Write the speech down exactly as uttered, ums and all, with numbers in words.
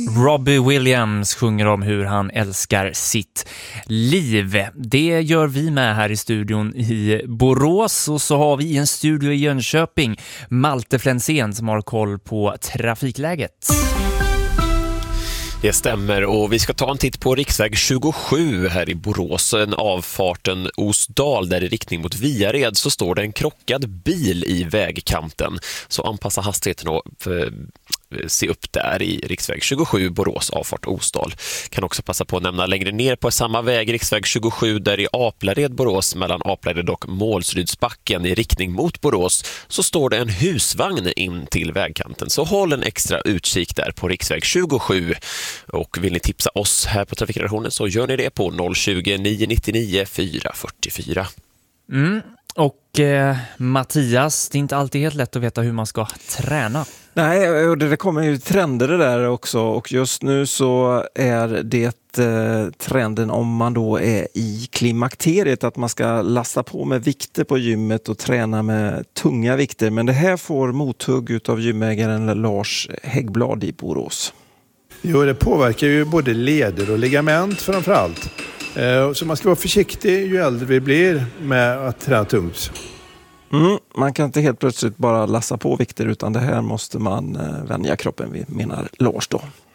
Robbie Williams sjunger om hur han älskar sitt liv. Det gör vi med här i studion i Borås, och så har vi en studio i Jönköping Malte Flensén som har koll på trafikläget. Det stämmer, och vi ska ta en titt på riksväg tjugosju här i Borås. En avfarten Osdal där i riktning mot Viared så står det en krockad bil i vägkanten. Så anpassa hastigheten och för, se upp där i riksväg tjugosju Borås avfart Osdal. Kan också passa på att nämna längre ner på samma väg riksväg tjugosju där i Aplared Borås mellan Aplared och Målsrydsbacken i riktning mot Borås så står det en husvagn in till vägkanten. Så håll en extra utkik där på riksväg tjugosju. Och vill ni tipsa oss här på Trafikredaktionen så gör ni det på noll tjugo, nio nittionio, fyra fyrtiofyra. Mm. Och eh, Mattias, det är inte alltid helt lätt att veta hur man ska träna. Nej, och det kommer ju trender det där också, och just nu så är det eh, trenden om man då är i klimakteriet att man ska lasta på med vikter på gymmet och träna med tunga vikter. Men det här får mothugg utav gymägaren Lars Häggblad i Borås. Jo, det påverkar ju både leder och ligament framförallt. Så man ska vara försiktig ju äldre vi blir med att träna tungt. Mm, man kan inte helt plötsligt bara lassa på vikter, utan det här måste man vänja kroppen vid, menar Lars då.